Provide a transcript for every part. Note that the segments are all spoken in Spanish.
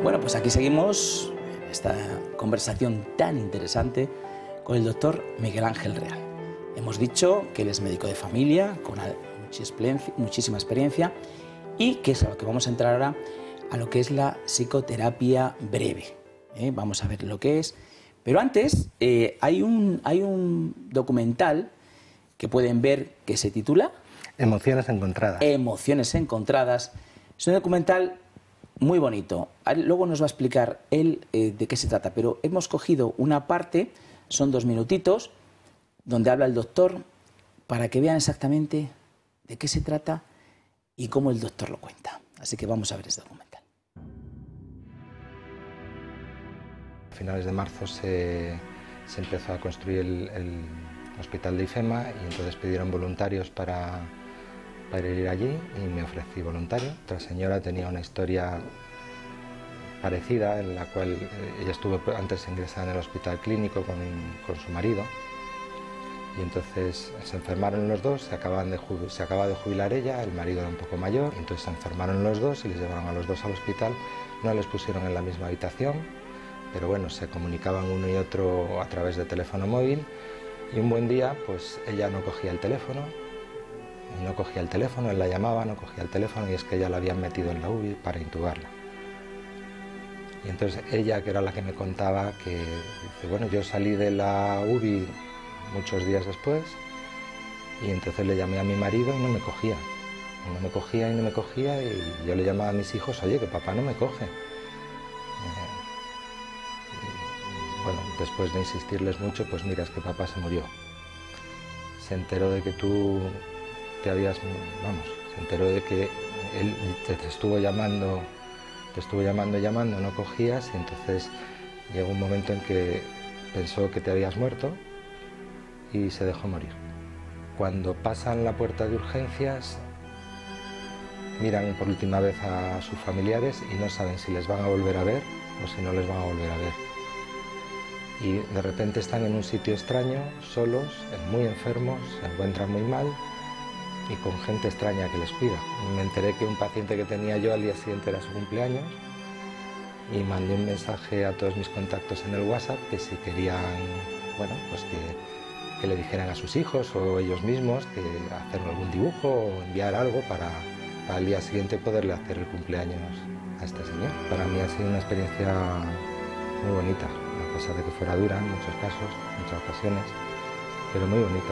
Bueno, pues aquí seguimos esta conversación tan interesante con el doctor Miguel Ángel Real. Hemos dicho que él es médico de familia, con muchísima experiencia, y que es a lo que vamos a entrar ahora, a lo que es la psicoterapia breve. Vamos a ver lo que es. Pero antes, hay un documental que pueden ver que se titula Emociones encontradas. Emociones encontradas. Es un documental muy bonito. Luego nos va a explicar él de qué se trata, pero hemos cogido una parte, son 2 minutitos, donde habla el doctor, para que vean exactamente de qué se trata y cómo el doctor lo cuenta. Así que vamos a ver este documental. A finales de marzo se empezó a construir el hospital de IFEMA y entonces pidieron voluntarios para ir allí y me ofrecí voluntario. Otra señora tenía una historia parecida en la cual ella estuvo antes ingresada en el hospital clínico con su marido y entonces se enfermaron los dos, se acaba de jubilar ella, el marido era un poco mayor, y entonces se enfermaron los dos y les llevaron a los dos al hospital. No les pusieron en la misma habitación, pero bueno, se comunicaban uno y otro a través de teléfono móvil y un buen día pues ella no cogía el teléfono, él la llamaba, no cogía el teléfono y es que ella la habían metido en la UBI para intubarla. Y entonces ella, que era la que me contaba, que dice, bueno, yo salí de la UBI muchos días después y entonces le llamé a mi marido y no me cogía. No me cogía y yo le llamaba a mis hijos, oye, que papá no me coge. Bueno, después de insistirles mucho, pues mira, es que papá se murió. Se enteró de que tú te habías, se enteró de que él te estuvo llamando, no cogías y entonces llegó un momento en que pensó que te habías muerto y se dejó morir. Cuando pasan la puerta de urgencias, miran por última vez a sus familiares y no saben si les van a volver a ver o si no les van a volver a ver. Y de repente están en un sitio extraño, solos, muy enfermos, se encuentran muy mal y con gente extraña que les cuida. Me enteré que un paciente que tenía yo al día siguiente era su cumpleaños y mandé un mensaje a todos mis contactos en el WhatsApp que si querían, bueno, pues que le dijeran a sus hijos o ellos mismos que hacer algún dibujo o enviar algo para al día siguiente poderle hacer el cumpleaños a este señor. Para mí ha sido una experiencia muy bonita, a pesar de que fuera dura en muchos casos, en muchas ocasiones, pero muy bonita.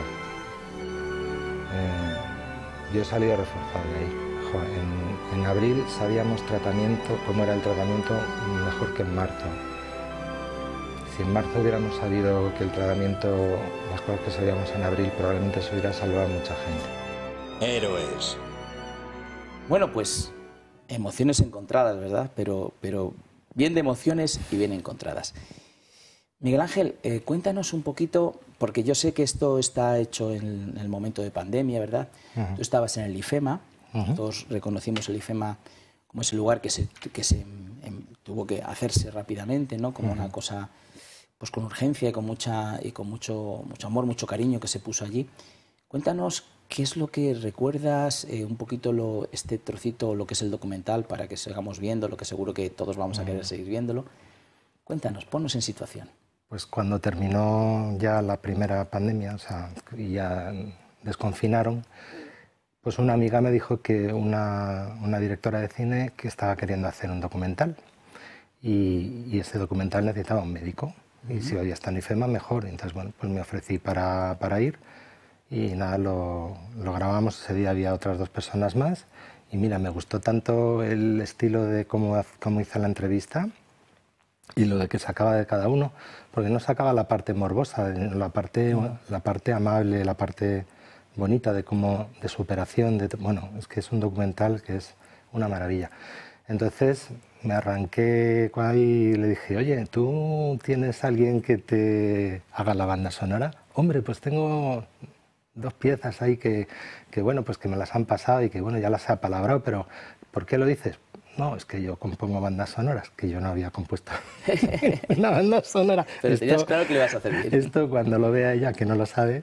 Yo he salido reforzado de ahí. En abril sabíamos cómo era el tratamiento mejor que en marzo. Si en marzo hubiéramos sabido que el tratamiento, las cosas que sabíamos en abril, probablemente se hubiera salvado a mucha gente. Héroes. Bueno, pues emociones encontradas, ¿verdad? Pero bien de emociones y bien encontradas. Miguel Ángel, cuéntanos un poquito, porque yo sé que esto está hecho en el momento de pandemia, ¿verdad? Tú estabas en el IFEMA, todos reconocimos el IFEMA como ese lugar que se tuvo que hacerse rápidamente, ¿no? Como una cosa pues con urgencia y con mucho amor, mucho cariño que se puso allí. Cuéntanos qué es lo que recuerdas, un poquito este trocito, lo que es el documental, para que sigamos viéndolo, que seguro que todos vamos a querer seguir viéndolo. Cuéntanos, ponnos en situación. Pues cuando terminó ya la primera pandemia, o sea, y ya desconfinaron, pues una amiga me dijo que una directora de cine que estaba queriendo hacer un documental y ese documental necesitaba un médico y si había estado en IFEMA mejor. Entonces, bueno, pues me ofrecí para ir y nada, lo grabamos. Ese día había otras 2 personas más y mira, me gustó tanto el estilo de cómo hice la entrevista y lo de que sacaba de cada uno, porque no sacaba la parte morbosa, la parte amable, la parte bonita de su operación. Bueno, es que es un documental que es una maravilla. Entonces me arranqué y le dije, oye, ¿tú tienes alguien que te haga la banda sonora? Hombre, pues tengo 2 piezas ahí que bueno, pues que me las han pasado y que bueno, ya las he apalabrado, pero ¿por qué lo dices? No, es que yo compongo bandas sonoras, que yo no había compuesto una banda sonora. Pero tenías claro que le ibas a hacer bien. Esto cuando lo vea ella, que no lo sabe,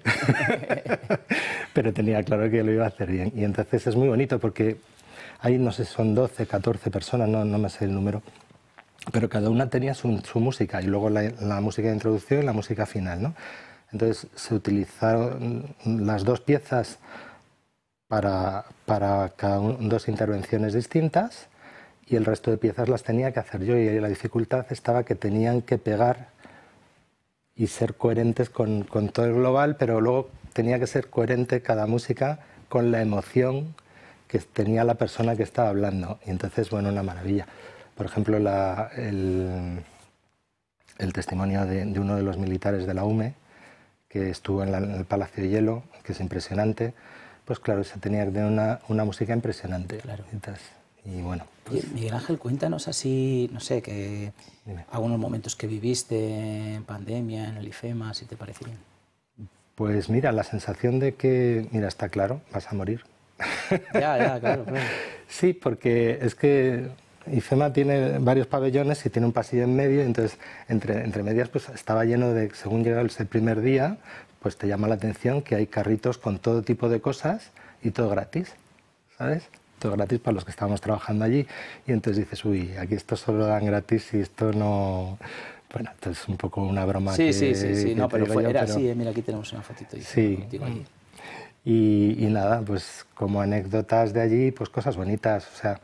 pero tenía claro que lo iba a hacer bien. Y entonces es muy bonito porque ahí, no sé, son 12, 14 personas, no me sé el número, pero cada una tenía su música y luego la música de introducción y la música final, ¿no? Entonces se utilizaron las dos piezas para dos intervenciones distintas y el resto de piezas las tenía que hacer yo, y la dificultad estaba que tenían que pegar y ser coherentes con todo el global, pero luego tenía que ser coherente cada música con la emoción que tenía la persona que estaba hablando. Y entonces, bueno, una maravilla. Por ejemplo, el testimonio de uno de los militares de la UME, que estuvo en el Palacio de Hielo, que es impresionante, pues claro, se tenía que tener una música impresionante. Claro. Entonces, y bueno, pues, Miguel Ángel, cuéntanos así, no sé, que algunos momentos que viviste en pandemia, en el IFEMA, si te parece bien. pues mira, la sensación de que, mira, está claro, vas a morir. Ya, claro. Sí, porque es que IFEMA tiene varios pabellones y tiene un pasillo en medio, y entonces entre medias pues estaba lleno de, según llega el primer día, pues te llama la atención que hay carritos con todo tipo de cosas y todo gratis, ¿sabes? Todo gratis para los que estábamos trabajando allí, y entonces dices, uy, aquí esto solo dan gratis y esto no... Bueno, entonces es un poco una broma. Sí, no, pero era pero... así, mira, aquí tenemos una fotito. Sí. Contigo allí. Y nada, pues como anécdotas de allí, pues cosas bonitas. O sea,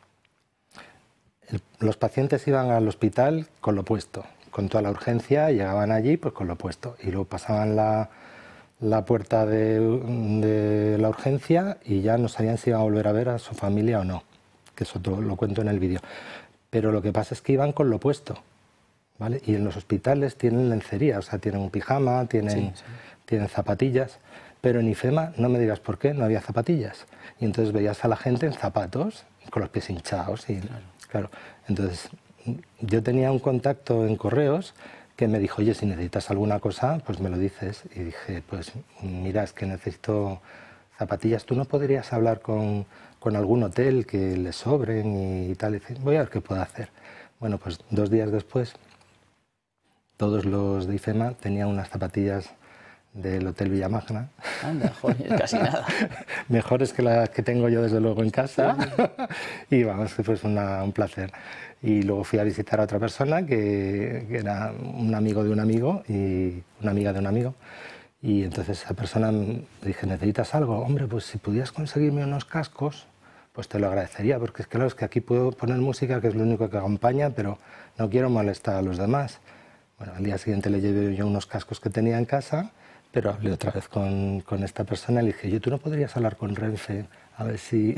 los pacientes iban al hospital con lo puesto, con toda la urgencia, llegaban allí pues con lo puesto. Y luego pasaban la puerta de la urgencia y ya no sabían si iban a volver a ver a su familia o no. Que eso todo lo cuento en el vídeo. Pero lo que pasa es que iban con lo puesto, ¿vale? Y en los hospitales tienen lencería, o sea, tienen un pijama, tienen zapatillas. Pero en IFEMA, no me digas por qué, no había zapatillas. Y entonces veías a la gente en zapatos, con los pies hinchados. Y, claro. Entonces, yo tenía un contacto en correos que me dijo, oye, si necesitas alguna cosa, pues me lo dices. Y dije, pues mira, es que necesito zapatillas. ¿Tú no podrías hablar con algún hotel que les sobren y tal? Y dije, voy a ver qué puedo hacer. Bueno, pues 2 días después, todos los de IFEMA tenían unas zapatillas del Hotel Villamagna. Anda, joder, casi nada. Mejores que las que tengo yo desde luego en casa. Y vamos, que fue un placer. Y luego fui a visitar a otra persona que era un amigo de un amigo y una amiga de un amigo. Y entonces esa persona me dije, ¿necesitas algo? Hombre, pues si pudieras conseguirme unos cascos, pues te lo agradecería, porque es que claro, es que aquí puedo poner música, que es lo único que acompaña, pero no quiero molestar a los demás. Bueno, al día siguiente le llevé yo unos cascos que tenía en casa, pero hablé otra vez con esta persona y le dije, yo, ¿tú no podrías hablar con Renfe? A ver si...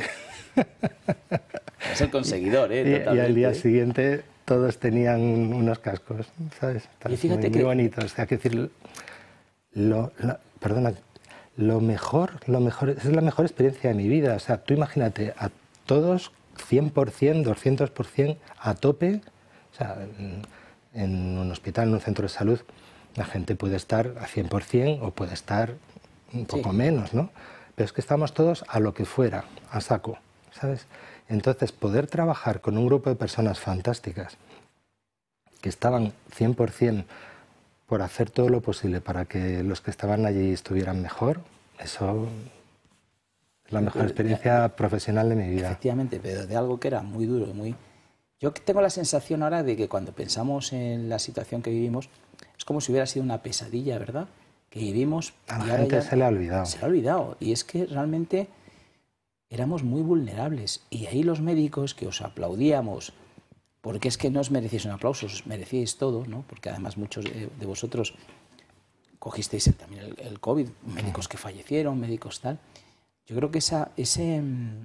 Es el conseguidor, ¿eh? Y al día siguiente todos tenían unos cascos, ¿sabes? Y fíjate muy bonitos. O sea, que decir, perdona, lo mejor, es la mejor experiencia de mi vida. O sea, tú imagínate a todos 100%, 200% a tope, o sea, en un hospital, en un centro de salud, la gente puede estar a 100% o puede estar un poco menos, ¿no? Pero es que estamos todos a lo que fuera, a saco, ¿sabes? Entonces, poder trabajar con un grupo de personas fantásticas que estaban 100% por hacer todo lo posible para que los que estaban allí estuvieran mejor, eso es la mejor experiencia profesional de mi vida. Efectivamente, pero de algo que era muy duro, muy... Yo tengo la sensación ahora de que cuando pensamos en la situación que vivimos, es como si hubiera sido una pesadilla, ¿verdad? Que vivimos... A la gente se le ha olvidado. Se le ha olvidado. Y es que realmente éramos muy vulnerables. Y ahí los médicos que os aplaudíamos, porque es que no os merecíais un aplauso, os merecíais todo, ¿no? Porque además muchos de vosotros cogisteis también el COVID, médicos que fallecieron, médicos tal. Yo creo que ese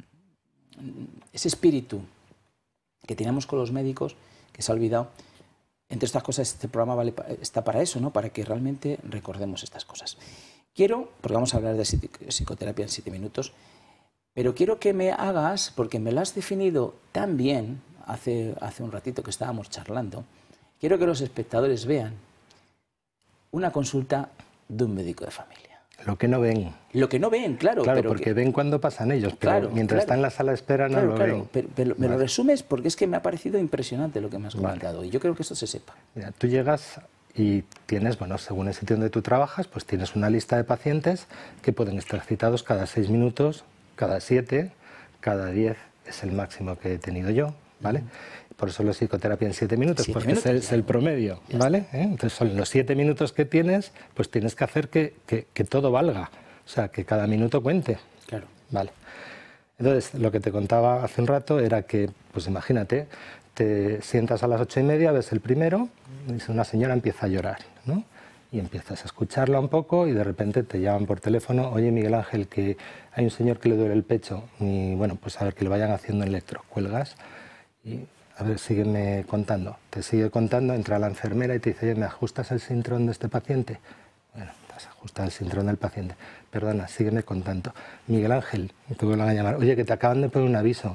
espíritu que teníamos con los médicos, que se ha olvidado, entre estas cosas este programa está para eso, ¿no? Para que realmente recordemos estas cosas. Quiero, porque vamos a hablar de psicoterapia en 7 minutos, pero quiero que me hagas, porque me lo has definido tan bien hace un ratito que estábamos charlando, quiero que los espectadores vean una consulta de un médico de familia. Lo que no ven. Lo que no ven, claro. Claro, pero porque ven cuando pasan ellos, pero claro, mientras está en la sala de espera no lo ven. Pero me lo resumes porque es que me ha parecido impresionante lo que me has comentado y yo creo que esto se sepa. Mira, tú llegas y tienes, bueno, según el sitio donde tú trabajas, pues tienes una lista de pacientes que pueden estar citados cada 6 minutos, cada 7, cada 10 es el máximo que he tenido yo, ¿vale? Por eso la psicoterapia en 7 minutos, 7 porque minutos, es el promedio, ¿vale? Entonces son los 7 minutos que tienes, pues tienes que hacer que todo valga, o sea, que cada minuto cuente. Claro. Vale. Entonces, lo que te contaba hace un rato era que, pues imagínate, te sientas a las 8:30, ves el primero, y una señora empieza a llorar, ¿no? Y empiezas a escucharla un poco y de repente te llaman por teléfono, oye Miguel Ángel, que hay un señor que le duele el pecho, y bueno, pues a ver, que le vayan haciendo electro. Cuelgas y a ver, sígueme contando. Te sigue contando, entra la enfermera y te dice, oye, ¿me ajustas el cinturón de este paciente? Bueno, te ajusta el cinturón del paciente. Perdona, sígueme contando. Miguel Ángel, te vuelven a llamar, oye, que te acaban de poner un aviso.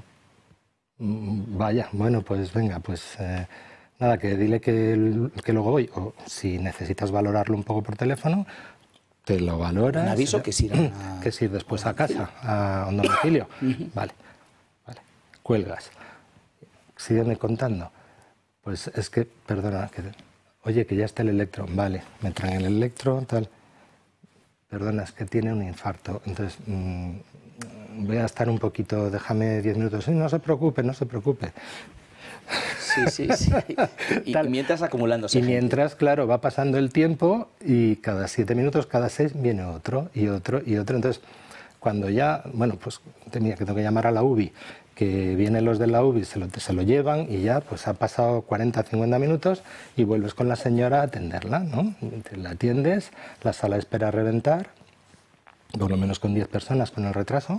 Vaya, bueno, pues venga, pues nada, que dile que luego voy. O si necesitas valorarlo un poco por teléfono, te lo valoras. Un aviso que es ir que es ir después a casa, a un domicilio. Vale, vale. Cuelgas. Sígueme contando. Pues es que, perdona, oye, que ya está el electro. Vale, me traen el electro, tal. Perdona, es que tiene un infarto. Entonces, voy a estar un poquito, déjame 10 minutos. Sí, no se preocupe, no se preocupe. Sí. Y mientras acumulándose. Y mientras, claro, va pasando el tiempo y cada 7 minutos, cada 6, viene otro y otro y otro. Entonces, cuando ya, bueno, pues tengo que llamar a la UBI, que vienen los de la UBI, se lo llevan y ya pues ha pasado 40, 50 minutos y vuelves con la señora a atenderla, ¿no? Te la atiendes, la sala espera a reventar, por lo menos con 10 personas con el retraso,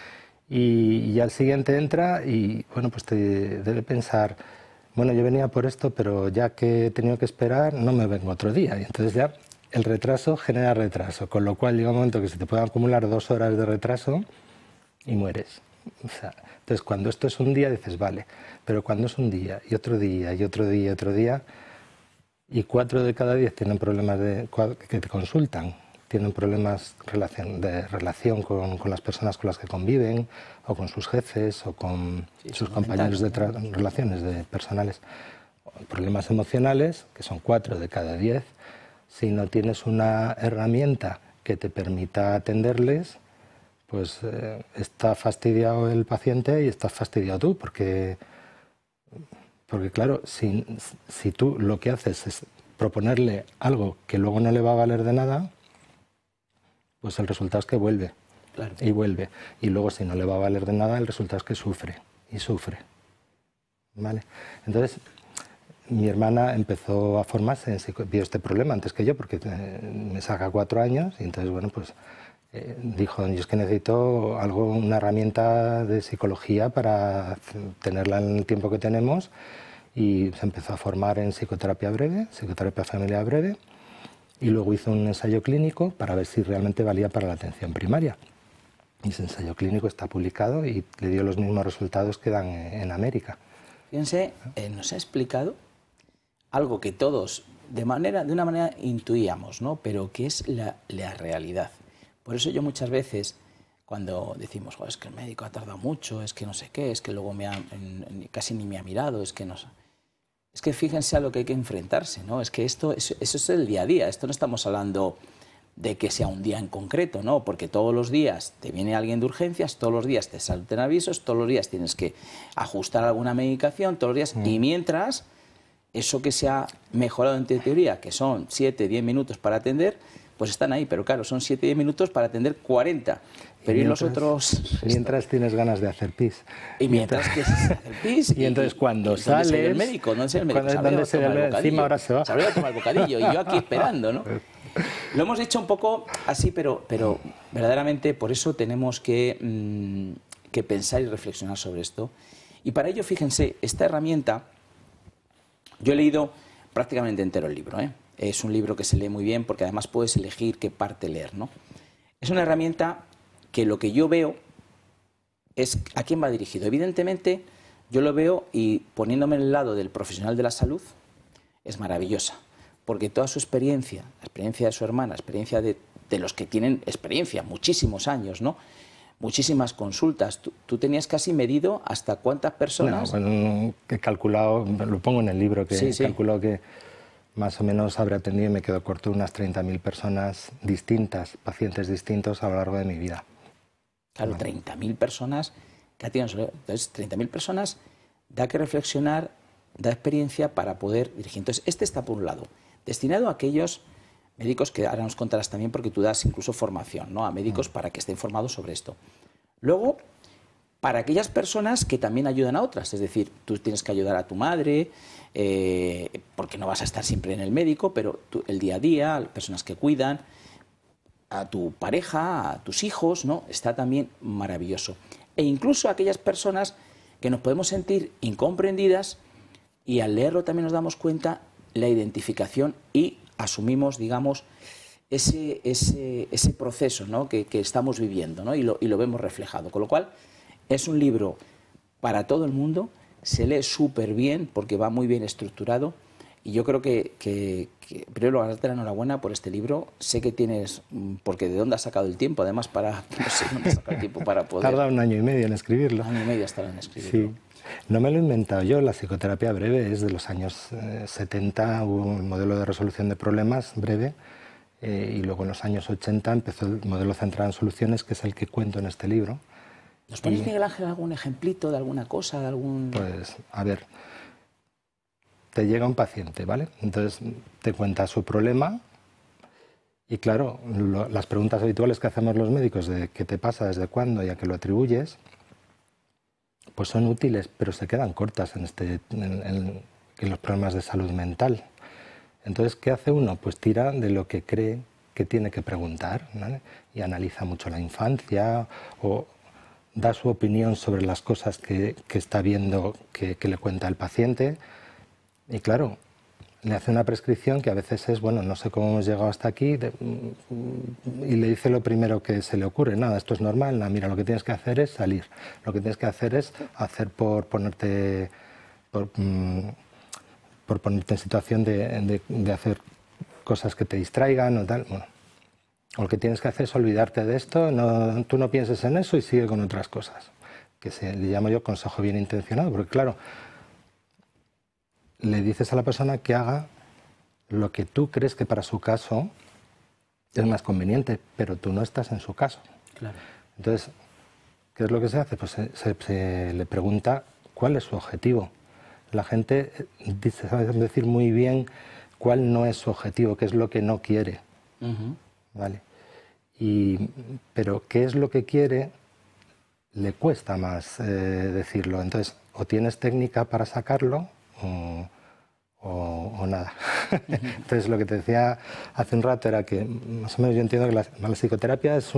y ya el siguiente entra y, bueno, pues te debe pensar, bueno, yo venía por esto, pero ya que he tenido que esperar, no me vengo otro día. Y entonces ya el retraso genera retraso, con lo cual llega un momento que se te pueden acumular 2 horas de retraso y mueres. O sea, entonces, cuando esto es un día, dices, vale, pero cuando es un día y otro día y otro día y otro día, y 4 de cada 10 tienen problemas que te consultan, tienen problemas de relación con las personas con las que conviven, o con sus jefes, o con sus compañeros de relaciones personales, problemas emocionales, que son 4 de cada 10, si no tienes una herramienta que te permita atenderles, pues está fastidiado el paciente y estás fastidiado tú, porque claro, si tú lo que haces es proponerle algo que luego no le va a valer de nada, pues el resultado es que vuelve, claro, y vuelve. Y luego, si no le va a valer de nada, el resultado es que sufre y sufre. ¿Vale? Entonces, mi hermana empezó a formarse, vio este problema antes que yo, porque me saca 4 años, y entonces, bueno, pues dijo, yo es que necesito una herramienta de psicología para tenerla en el tiempo que tenemos, y se empezó a formar en psicoterapia breve, psicoterapia familiar breve, y luego hizo un ensayo clínico para ver si realmente valía para la atención primaria. Y ese ensayo clínico está publicado y le dio los mismos resultados que dan en América. Fíjense, nos ha explicado algo que todos de una manera intuíamos, ¿no? Pero que es la realidad. Por eso yo muchas veces, cuando decimos, es que el médico ha tardado mucho, es que no sé qué, es que luego casi ni me ha mirado, es que no sé. Es que fíjense a lo que hay que enfrentarse, ¿no? Es que eso es el día a día. Esto no estamos hablando de que sea un día en concreto, ¿no? Porque todos los días te viene alguien de urgencias, todos los días te salten avisos, todos los días tienes que ajustar alguna medicación, todos los días. Y mientras, eso que se ha mejorado en teoría, que son 7, 10 minutos para atender, pues están ahí. Pero claro, son 7, 10 minutos para atender 40. Pero y los otros... Mientras tienes ganas de hacer pis. Y mientras quieres hacer pis. Y entonces cuando sales... ¿Dónde el médico? ¿Dónde es el médico? ¿Dónde se el encima ahora se va? Se habría tomado el bocadillo y yo aquí esperando, ¿no? Lo hemos dicho un poco así, pero verdaderamente por eso tenemos que pensar y reflexionar sobre esto. Y para ello, fíjense, esta herramienta, yo he leído prácticamente entero el libro, ¿eh? Es un libro que se lee muy bien porque además puedes elegir qué parte leer, ¿no? Es una herramienta que lo que yo veo es a quién va dirigido. Evidentemente, yo lo veo y poniéndome en el lado del profesional de la salud, es maravillosa. Porque toda su experiencia, la experiencia de su hermana, la experiencia de los que tienen experiencia, muchísimos años, ¿no? Muchísimas consultas. Tú tenías casi medido hasta cuántas personas... No, bueno, he calculado, lo pongo en el libro, que he calculado que más o menos habré atendido y me quedo corto unas 30.000 personas distintas, pacientes distintos a lo largo de mi vida. Claro, 30.000 personas que atienden. Entonces, 30.000 personas da que reflexionar, da experiencia para poder dirigir. Entonces, este está por un lado, destinado a aquellos médicos que ahora nos contarás también, porque tú das incluso formación, ¿no?, a médicos para que estén formados sobre esto. Luego, para aquellas personas que también ayudan a otras, es decir, tú tienes que ayudar a tu madre, porque no vas a estar siempre en el médico, pero el día a día, personas que cuidan, a tu pareja, a tus hijos, ¿no?, está también maravilloso. E incluso aquellas personas que nos podemos sentir incomprendidas y al leerlo también nos damos cuenta la identificación y asumimos, digamos, ese proceso, ¿no?, que estamos viviendo, ¿no?, y lo vemos reflejado. Con lo cual, es un libro para todo el mundo, se lee súper bien porque va muy bien estructurado y yo creo que primero darte la enhorabuena por este libro. Sé que tienes, porque ¿de dónde has sacado el tiempo? Además, no sé dónde has sacado el tiempo para poder... Tarda 1 año y medio en escribirlo. 1 año y medio has tardado en escribirlo. Sí. No me lo he inventado yo, la psicoterapia breve es de los años 70, hubo un modelo de resolución de problemas breve, y luego en los años 80 empezó el modelo centrado en soluciones, que es el que cuento en este libro. ¿Nos pones, Miguel Ángel, algún ejemplito de alguna cosa, de algún...? Pues, a ver, te llega un paciente, ¿vale? Entonces te cuenta su problema y, claro, las preguntas habituales que hacemos los médicos de qué te pasa, desde cuándo y a qué lo atribuyes, pues son útiles, pero se quedan cortas en los problemas de salud mental. Entonces, ¿qué hace uno? Pues tira de lo que cree que tiene que preguntar, ¿vale? Y analiza mucho la infancia o da su opinión sobre las cosas que está viendo que le cuenta el paciente. Y claro, le hace una prescripción que a veces es, bueno, no sé cómo hemos llegado hasta aquí, y le dice lo primero que se le ocurre: nada, esto es normal, nada, mira, lo que tienes que hacer es salir, lo que tienes que hacer es hacer por ponerte en situación de hacer cosas que te distraigan o tal. Bueno, o lo que tienes que hacer es olvidarte de esto, tú no pienses en eso y sigue con otras cosas, que le llamo yo consejo bien intencionado, porque claro, le dices a la persona que haga lo que tú crees que para su caso es más conveniente, pero tú no estás en su caso. Claro. Entonces, ¿qué es lo que se hace? Pues se le pregunta cuál es su objetivo. La gente sabe decir muy bien cuál no es su objetivo, qué es lo que no quiere. ¿Vale? Pero qué es lo que quiere le cuesta más decirlo. Entonces, o tienes técnica para sacarlo o nada. Entonces, lo que te decía hace un rato era que más o menos yo entiendo que la psicoterapia es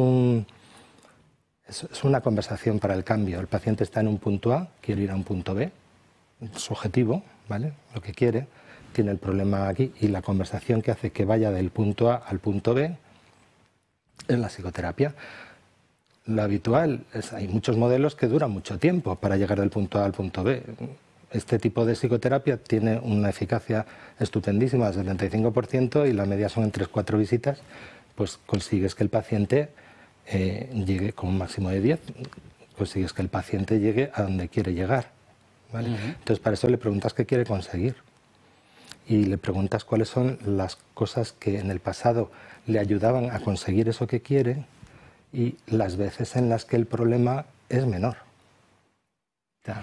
una conversación para el cambio. El paciente está en un punto A, quiere ir a un punto B, su objetivo, ¿vale?, lo que quiere, tiene el problema aquí, y la conversación que hace que vaya del punto A al punto B es la psicoterapia. Lo habitual es, hay muchos modelos que duran mucho tiempo para llegar del punto A al punto B. Este tipo de psicoterapia tiene una eficacia estupendísima, del 75%, y la media son en 3-4 visitas, pues consigues que el paciente llegue con un máximo de 10, consigues que el paciente llegue a donde quiere llegar, ¿vale? Entonces, para eso le preguntas qué quiere conseguir y le preguntas cuáles son las cosas que en el pasado le ayudaban a conseguir eso que quiere y las veces en las que el problema es menor. Claro.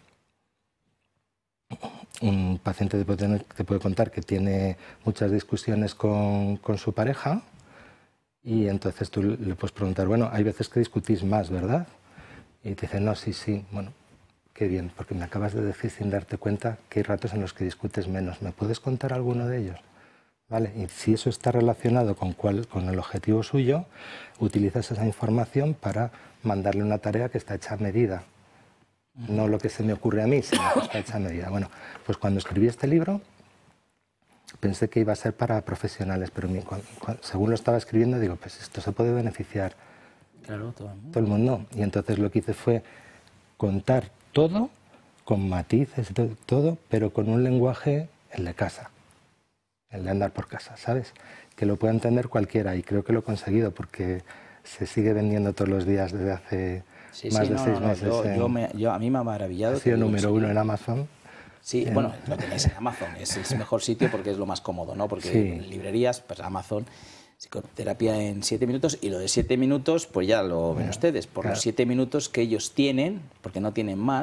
Un paciente te puede contar que tiene muchas discusiones con su pareja, y entonces tú le puedes preguntar, bueno, hay veces que discutís más, ¿verdad? Y te dice, no, sí, bueno, qué bien, porque me acabas de decir sin darte cuenta que hay ratos en los que discutes menos. ¿Me puedes contar alguno de ellos? ¿Vale? Y si eso está relacionado con el objetivo suyo, utilizas esa información para mandarle una tarea que está hecha a medida. No lo que se me ocurre a mí, sino que está hecha a medida. Bueno, pues cuando escribí este libro pensé que iba a ser para profesionales, pero según lo estaba escribiendo digo, pues esto se puede beneficiar claro, todo el mundo. Todo el mundo. Y entonces lo que hice fue contar todo, con matices, todo, pero con un lenguaje, el de casa, el de andar por casa, ¿sabes? Que lo pueda entender cualquiera, y creo que lo he conseguido porque se sigue vendiendo todos los días desde hace más de 6 meses. A mí me ha maravillado. Ha sido número 1 en Amazon. Sí, bueno, lo tenéis en Amazon, es el mejor sitio porque es lo más cómodo, ¿no? Porque sí, en librerías, pues Amazon, psicoterapia en 7 minutos, y lo de 7 minutos, pues ya lo ven ustedes, por los 7 minutos que ellos tienen, porque no tienen más,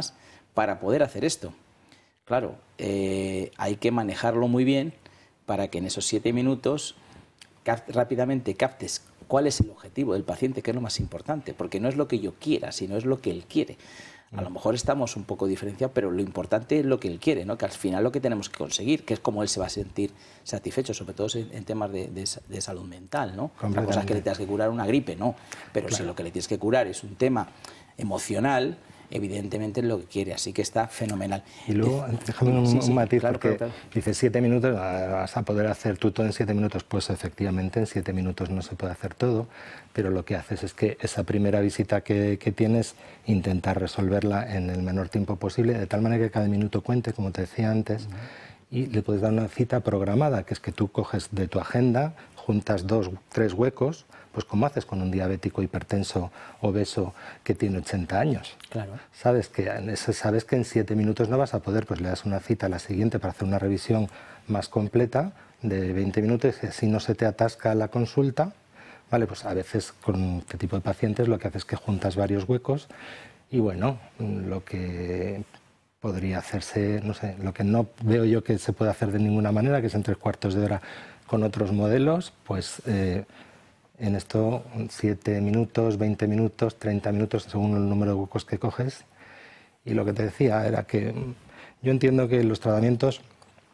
para poder hacer esto. Claro, hay que manejarlo muy bien para que en esos 7 minutos rápidamente captes cuál es el objetivo del paciente, que es lo más importante, porque no es lo que yo quiera, sino es lo que él quiere. A lo mejor estamos un poco diferenciados, pero lo importante es lo que él quiere, ¿no? Que al final lo que tenemos que conseguir, que es cómo él se va a sentir satisfecho, sobre todo en temas de salud mental, ¿no? La cosa es que le tengas que curar una gripe, no, pero si lo que le tienes que curar es un tema emocional, evidentemente es lo que quiere, así que está fenomenal. Y luego, déjame un matiz, claro, porque dices 7 minutos, vas a poder hacer tú todo en 7 minutos. Pues efectivamente en 7 minutos no se puede hacer todo, pero lo que haces es que esa primera visita que tienes, intentar resolverla en el menor tiempo posible, de tal manera que cada minuto cuente, como te decía antes, y le puedes dar una cita programada, que es que tú coges de tu agenda, juntas 2, 3 huecos, pues como haces con un diabético hipertenso obeso que tiene 80 años. Claro. Sabes que en 7 minutos no vas a poder, pues le das una cita a la siguiente para hacer una revisión más completa de 20 minutos y así no se te atasca la consulta. Vale, pues a veces con este tipo de pacientes lo que haces es que juntas varios huecos y bueno, lo que podría hacerse, no sé, lo que no veo yo que se puede hacer de ninguna manera, que es en 3/4 de hora con otros modelos, pues en esto 7 minutos, 20 minutos, 30 minutos, según el número de huecos que coges. Y lo que te decía era que yo entiendo que los tratamientos,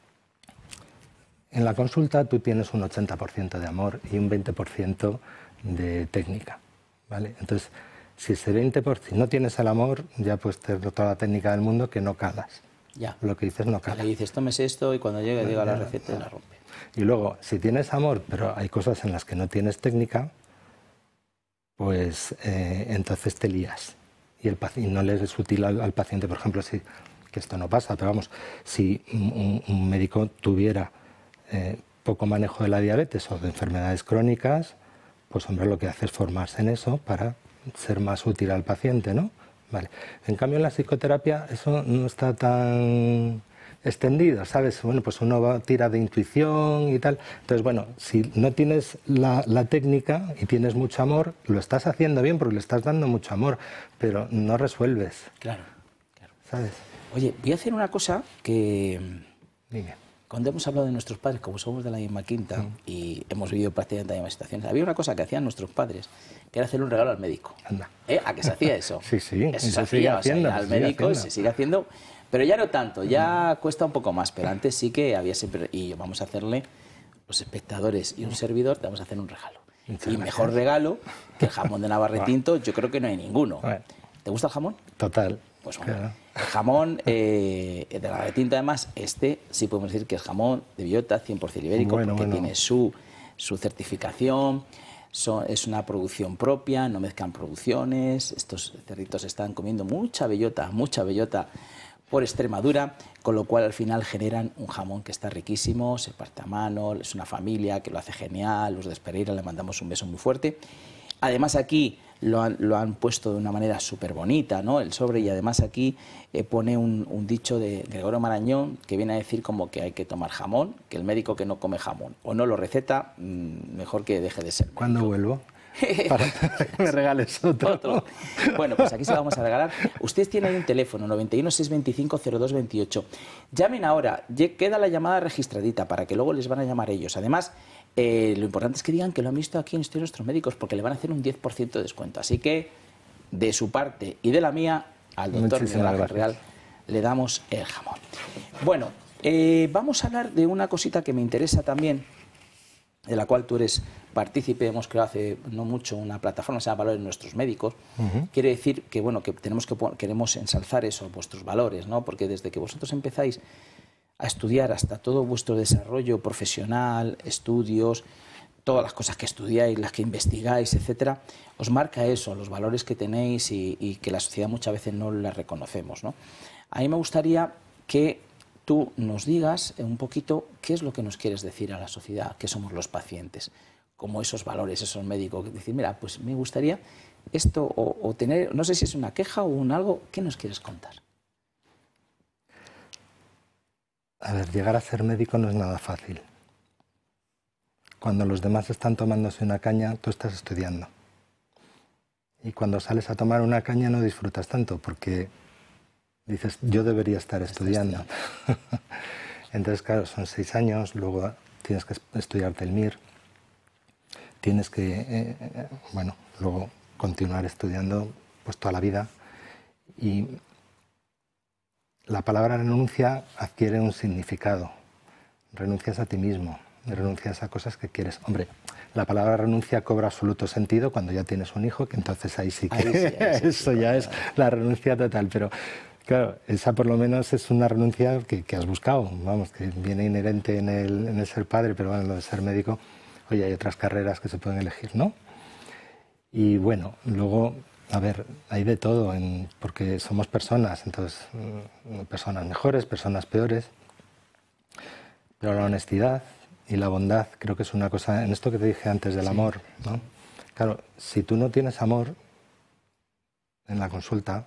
en la consulta tú tienes un 80% de amor y un 20% de técnica, ¿vale? Entonces, si ese 20%, si no tienes el amor, ya pues te toda la técnica del mundo que no calas. Ya. Lo que dices no cala. Le dices, tómese esto y cuando llega la receta y la rompe. Y luego, si tienes amor, pero hay cosas en las que no tienes técnica, pues entonces te lías. Y no le es útil al paciente, por ejemplo, que esto no pasa, pero vamos, si un médico tuviera poco manejo de la diabetes o de enfermedades crónicas, pues hombre, lo que hace es formarse en eso para ser más útil al paciente, ¿no? Vale. En cambio, en la psicoterapia eso no está tan extendido, ¿sabes? Bueno, pues uno tira de intuición y tal. Entonces, bueno, si no tienes la técnica y tienes mucho amor, lo estás haciendo bien porque le estás dando mucho amor, pero no resuelves. Claro, claro. ¿Sabes? Oye, voy a hacer una cosa que... Dime. Cuando hemos hablado de nuestros padres, como somos de la misma quinta y hemos vivido prácticamente las mismas situaciones, había una cosa que hacían nuestros padres, que era hacer un regalo al médico. Anda. ¿A qué se hacía eso? Sí, sí. Eso se hacía, ir al médico, se sigue haciendo, pero ya no tanto, ya cuesta un poco más, pero antes sí que había siempre... Y vamos a hacerle, los espectadores y un servidor, te vamos a hacer un regalo. Y mejor regalo que el jamón de Navarretinto, yo creo que no hay ninguno. ¿Te gusta el jamón? Total. Pues bueno, claro. El jamón de Navarretinto, además, sí podemos decir que es jamón de bellota, 100% ibérico, porque tiene su certificación, es una producción propia, no mezclan producciones, estos cerditos están comiendo mucha bellota por Extremadura, con lo cual al final generan un jamón que está riquísimo, se parte a mano, es una familia que lo hace genial, los de Espereira, le mandamos un beso muy fuerte. Además aquí lo han puesto de una manera súper bonita, ¿no? El sobre, y además aquí pone un dicho de Gregorio Marañón que viene a decir como que hay que tomar jamón, que el médico que no come jamón o no lo receta, mejor que deje de ser médico. ¿Cuándo vuelvo? Para que me regales otro. Bueno, pues aquí se lo vamos a regalar. Ustedes tienen ahí un teléfono, 91 625 0228. Llamen ahora, queda la llamada registradita para que luego les van a llamar ellos. Además, lo importante es que digan que lo han visto aquí en Estudios Nuestros Médicos, porque le van a hacer un 10% de descuento. Así que, de su parte y de la mía, al doctor Miguel Ángel Real le damos el jamón. Bueno, vamos a hablar de una cosita que me interesa también, de la cual tú eres partícipe. Hemos creado hace no mucho una plataforma que se llama Valores Nuestros Médicos. Quiere decir que, bueno, que queremos ensalzar eso, vuestros valores, ¿no? Porque desde que vosotros empezáis a estudiar hasta todo vuestro desarrollo profesional, estudios, todas las cosas que estudiáis, las que investigáis, etcétera, os marca eso, los valores que tenéis y que la sociedad muchas veces no las reconocemos, ¿no? A mí me gustaría que tú nos digas un poquito qué es lo que nos quieres decir a la sociedad, que somos los pacientes, como esos valores, esos médicos, que decir, mira, pues me gustaría esto o tener, no sé si es una queja o un algo, ¿qué nos quieres contar? A ver, llegar a ser médico no es nada fácil. Cuando los demás están tomándose una caña, tú estás estudiando. Y cuando sales a tomar una caña no disfrutas tanto, porque dices, yo debería estar estudiando. Entonces, claro, son 6 años, luego tienes que estudiarte el MIR, tienes que, bueno, luego continuar estudiando pues toda la vida. Y la palabra renuncia adquiere un significado. Renuncias a ti mismo, renuncias a cosas que quieres. Hombre, la palabra renuncia cobra absoluto sentido cuando ya tienes un hijo, que entonces ahí sí que ahí sí, eso ya es la renuncia total. Pero claro, esa por lo menos es una renuncia que has buscado, vamos, que viene inherente en el ser padre, pero bueno, lo de ser médico, oye, hay otras carreras que se pueden elegir, ¿no? Y bueno, luego, a ver, hay de todo, porque somos personas, entonces, personas mejores, personas peores, pero la honestidad y la bondad creo que es una cosa, en esto que te dije antes del amor, ¿no? Claro, si tú no tienes amor en la consulta,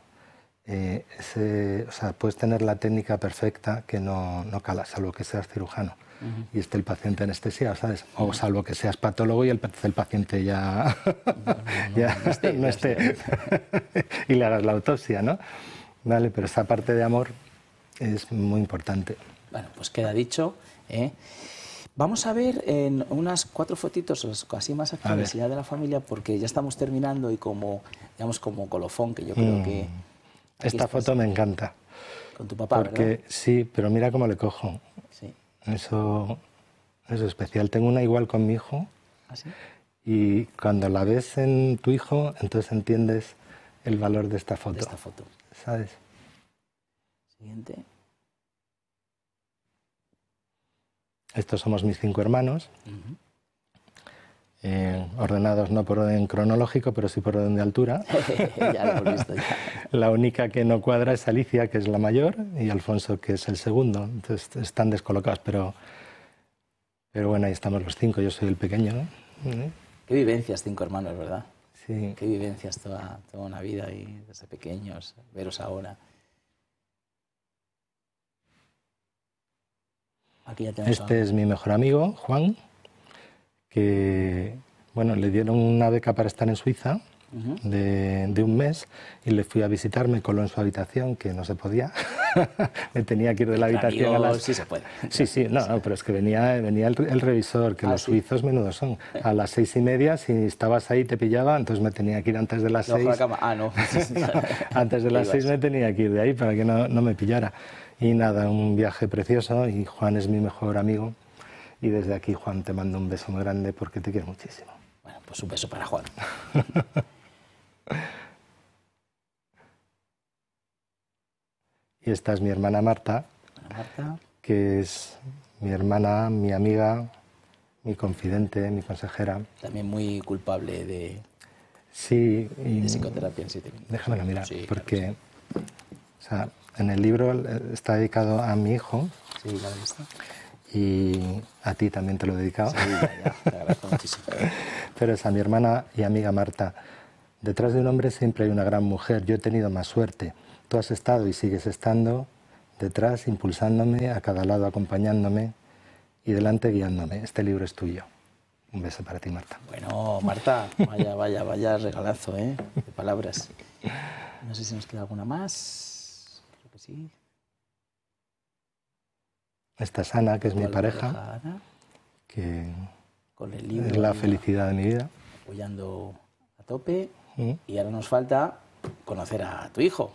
o sea, puedes tener la técnica perfecta que no cala, salvo que seas cirujano y esté el paciente anestesiado, ¿sabes? O salvo que seas patólogo y el paciente ya no esté y le hagas la autopsia, ¿no? Vale, pero esa parte de amor es muy importante. Bueno, pues queda dicho, ¿eh? Vamos a ver en unas 4 fotitos así más actuales ya de la familia, porque ya estamos terminando y como, digamos, como colofón, que yo creo que... Esta foto me encanta. Con tu papá, porque, ¿verdad? Sí, pero mira cómo le cojo. Sí. Eso es especial. Tengo una igual con mi hijo. ¿Ah, sí? Y cuando la ves en tu hijo, entonces entiendes el valor de esta foto. De esta foto. ¿Sabes? Siguiente. Estos somos mis 5 hermanos. Ordenados no por orden cronológico, pero sí por orden de altura. Ya lo hemos visto ya. La única que no cuadra es Alicia, que es la mayor, y Alfonso, que es el segundo. Entonces están descolocados, pero bueno, ahí estamos los 5, yo soy el pequeño, ¿no? Qué vivencias, 5 hermanos, ¿verdad? Sí. Qué vivencias toda una vida y desde pequeños, veros ahora. Aquí ya tenemos Este es mi mejor amigo, Juan, que bueno, le dieron una beca para estar en Suiza de un mes y le fui a visitar, me coló en su habitación, que no se podía. Me tenía que ir de la habitación a las... Sí se puede. Sí, no, pero es que venía el revisor, que los suizos menudos son. A las 6:30, si estabas ahí te pillaba, entonces me tenía que ir antes de las 6. La cama. Ah, no. Antes de las 6 me tenía que ir de ahí para que no me pillara. Y nada, un viaje precioso y Juan es mi mejor amigo. Y desde aquí, Juan, te mando un beso muy grande porque te quiero muchísimo. Bueno, pues un beso para Juan. Y esta es mi hermana Marta, que es mi hermana, mi amiga, mi confidente, mi consejera. También muy culpable de, sí, de psicoterapia. Sí, déjamelo mirar, sí, porque claro, sí. O sea, en el libro está dedicado a mi hijo. Sí, ya lo he visto. Y a ti también te lo he dedicado. Sí, ya, te agradezco muchísimo. Pero es a mi hermana y amiga Marta. Detrás de un hombre siempre hay una gran mujer. Yo he tenido más suerte. Tú has estado y sigues estando detrás, impulsándome, a cada lado acompañándome y delante guiándome. Este libro es tuyo. Un beso para ti, Marta. Bueno, Marta, vaya regalazo, ¿eh? De palabras. No sé si nos queda alguna más. Creo que sí. Esta es Ana, que es mi pareja, que con el libro es la felicidad de mi vida. Apoyando a tope. Y ahora nos falta conocer a tu hijo.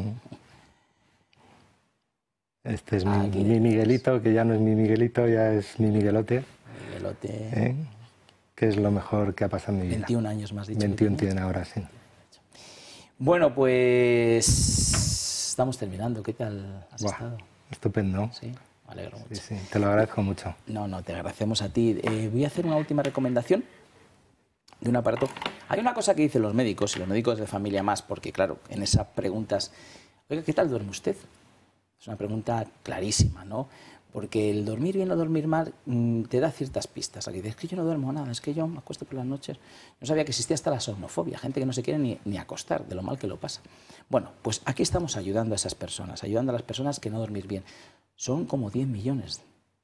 Este es mi Miguelito, que ya no es mi Miguelito, ya es mi Miguelote. Miguelote. Que es lo mejor que ha pasado en mi vida. 21 años más dicho. 21 tiene ahora, sí. Bueno, pues estamos terminando. ¿Qué tal has estado? Estupendo. Sí, me alegro mucho. Sí, te lo agradezco mucho. No, te agradecemos a ti. Voy a hacer una última recomendación de un aparato. Hay una cosa que dicen los médicos, y los médicos de familia más, porque claro, en esas preguntas, oiga, ¿qué tal duerme usted? Es una pregunta clarísima, ¿no? Porque el dormir bien o dormir mal te da ciertas pistas. Aquí dices, es que yo no duermo nada, es que yo me acuesto por las noches. No sabía que existía hasta la somnofobia, gente que no se quiere ni acostar, de lo mal que lo pasa. Bueno, pues aquí estamos ayudando a esas personas, ayudando a las personas que no dormir bien. Son como 10 millones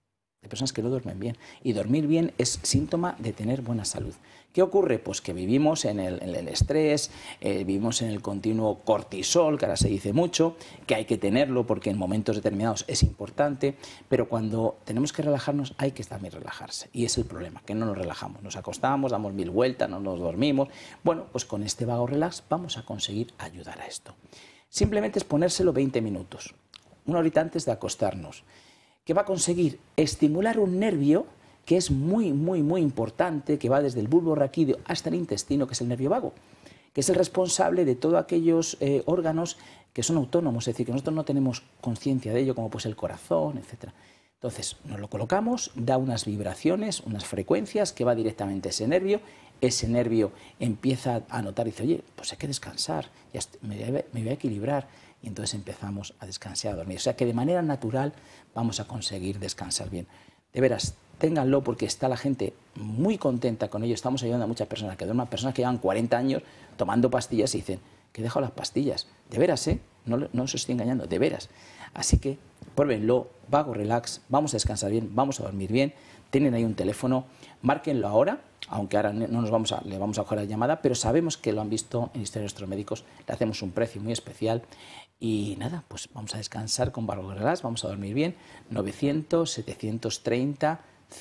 de personas que no duermen bien. Y dormir bien es síntoma de tener buena salud. ¿Qué ocurre? Pues que vivimos en el estrés, vivimos en el continuo cortisol, que ahora se dice mucho, que hay que tenerlo porque en momentos determinados es importante, pero cuando tenemos que relajarnos hay que también relajarse. Y es el problema, que no nos relajamos. Nos acostamos, damos 1000 vueltas, no nos dormimos. Bueno, pues con este vago relax vamos a conseguir ayudar a esto. Simplemente es ponérselo 20 minutos, una horita antes de acostarnos, que va a conseguir estimular un nervio que es muy importante, que va desde el bulbo raquídeo hasta el intestino, que es el nervio vago, que es el responsable de todos aquellos órganos que son autónomos, es decir, que nosotros no tenemos conciencia de ello, como pues el corazón, etc. Entonces, nos lo colocamos, da unas vibraciones, unas frecuencias que va directamente a ese nervio empieza a notar y dice, oye, pues hay que descansar, me voy a equilibrar, y entonces empezamos a descansar, a dormir. O sea que de manera natural vamos a conseguir descansar bien. De veras, ténganlo porque está la gente muy contenta con ello. Estamos ayudando a muchas personas que duerman, personas que llevan 40 años tomando pastillas y dicen que he dejado las pastillas. De veras, no os estoy engañando, de veras. Así que pruébenlo, vago relax, vamos a descansar bien, vamos a dormir bien. Tienen ahí un teléfono, márquenlo ahora, aunque ahora no le vamos a coger la llamada, pero sabemos que lo han visto en Historia de nuestros médicos, le hacemos un precio muy especial y nada, pues vamos a descansar con vago relax, vamos a dormir bien. 900-730-101,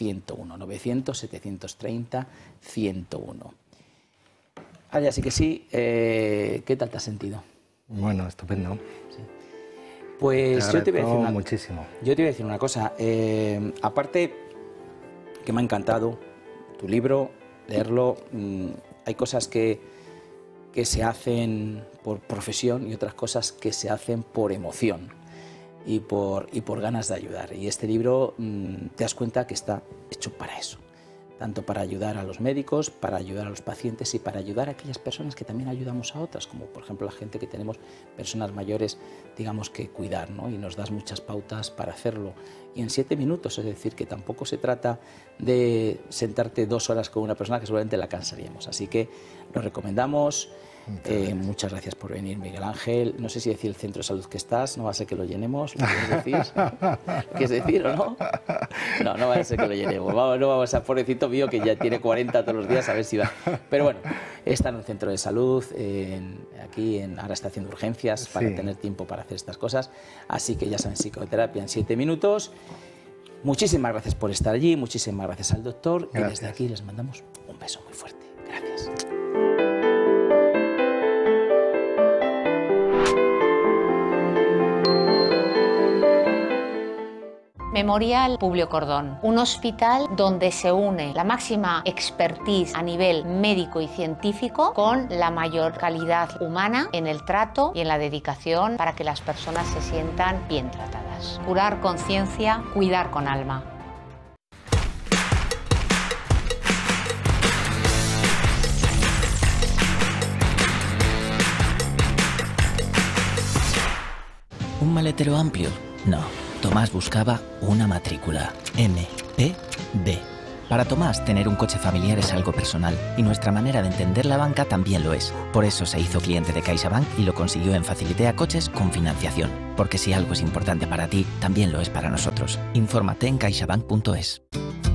900-730-101. Así que sí, ¿qué tal te has sentido? Bueno, estupendo. Sí. Pues yo te voy a decir muchísimo. Yo te voy a decir una cosa, aparte que me ha encantado tu libro, leerlo, hay cosas que se hacen por profesión y otras cosas que se hacen por emoción y por ganas de ayudar. Y este libro te das cuenta que está hecho para eso, tanto para ayudar a los médicos, para ayudar a los pacientes y para ayudar a aquellas personas que también ayudamos a otras, como por ejemplo la gente que tenemos personas mayores, digamos, que cuidar, ¿no? Y nos das muchas pautas para hacerlo. Y en 7 minutos, es decir, que tampoco se trata de sentarte 2 horas con una persona que seguramente la cansaríamos. Así que lo recomendamos. Muchas gracias por venir, Miguel Ángel. No sé si decir el centro de salud que estás, no va a ser que lo llenemos, ¿lo quieres decir? ¿Quieres decir o no? No va a ser que lo llenemos. No vamos a, pobrecito mío que ya tiene 40 todos los días, a ver si va. Pero bueno, está en un centro de salud, ahora está haciendo urgencias para tener tiempo para hacer estas cosas. Así que ya saben, psicoterapia en 7 minutos. Muchísimas gracias por estar allí, muchísimas gracias al doctor. Gracias. Y desde aquí les mandamos un beso muy fuerte. Gracias. Memorial Publio Cordón, un hospital donde se une la máxima expertise a nivel médico y científico con la mayor calidad humana en el trato y en la dedicación para que las personas se sientan bien tratadas. Curar con ciencia, cuidar con alma. ¿Un maletero amplio? No. Tomás buscaba una matrícula, MPB. Para Tomás, tener un coche familiar es algo personal y nuestra manera de entender la banca también lo es. Por eso se hizo cliente de CaixaBank y lo consiguió en Facilitea Coches con financiación. Porque si algo es importante para ti, también lo es para nosotros. Infórmate en caixabank.es.